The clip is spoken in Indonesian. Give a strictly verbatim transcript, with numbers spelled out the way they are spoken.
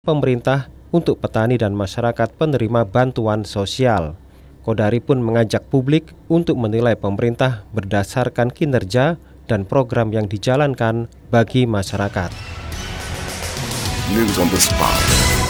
pemerintah untuk petani dan masyarakat penerima bantuan sosial. Kodari pun mengajak publik untuk menilai pemerintah berdasarkan kinerja dan program yang dijalankan bagi masyarakat. News on the spot.